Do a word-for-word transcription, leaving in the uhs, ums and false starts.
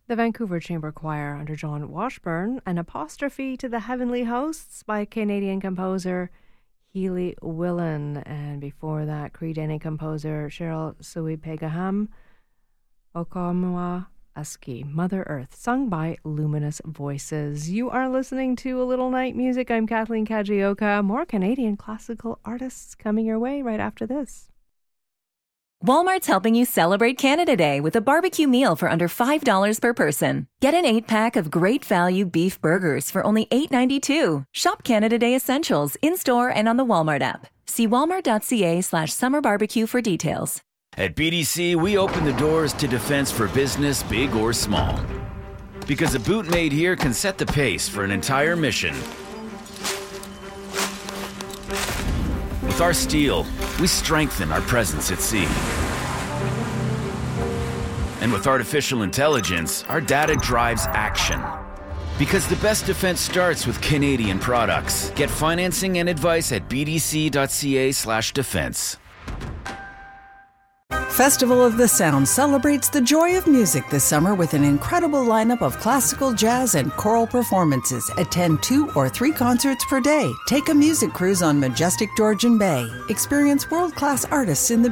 The Vancouver Chamber Choir under John Washburn, an apostrophe to the Heavenly Hosts by Canadian composer Healy Willan. And before that, Cree Dene composer Cheryl Sui Pegaham, Okamwa Aski, Mother Earth, sung by Luminous Voices. You are listening to A Little Night Music. I'm Kathleen Kajioka. More Canadian classical artists coming your way right after this. Walmart's helping you celebrate Canada Day with a barbecue meal for under five dollars per person. Get an eight-pack of great value beef burgers for only eight ninety-two. Shop Canada Day Essentials in-store and on the Walmart app. See walmart.ca slash summer barbecue for details. At B D C, we open the doors to defense for business, big or small. Because a boot made here can set the pace for an entire mission. With our steel, we strengthen our presence at sea. And with artificial intelligence, our data drives action. Because the best defense starts with Canadian products. Get financing and advice at bdc.ca slash defense. Festival of the Sound celebrates the joy of music this summer with an incredible lineup of classical, jazz, and choral performances. Attend two or three concerts per day. Take a music cruise on majestic Georgian Bay. Experience world-class artists in the